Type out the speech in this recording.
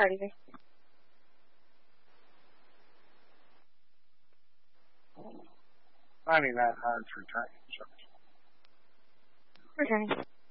Cardi B. Finding that hard to return. Returning.